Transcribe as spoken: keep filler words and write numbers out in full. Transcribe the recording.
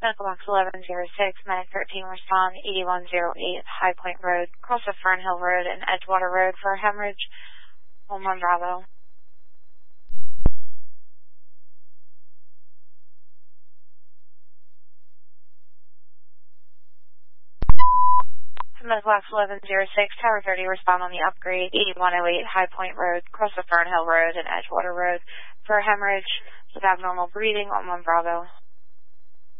Medical box eleven oh six, Medic thirteen, respond eighty-one oh eight High Point Road, cross of Fernhill Road and Edgewater Road for a hemorrhage. one one Bravo. Medical box eleven oh six, Tower thirty, respond on the upgrade eighty-one oh eight High Point Road, cross of Fernhill Road and Edgewater Road for a hemorrhage with abnormal breathing. one one Bravo.